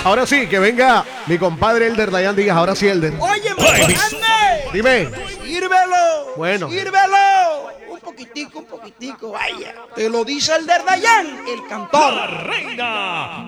Ahora sí, que venga mi compadre Elder Dayan Díaz. Ahora sí, Elder. Oye, grande. Dime. Sírvelo. Bueno. Sírvelo. Un poquitico, vaya. Te lo dice el Dayan, el cantor. Renga.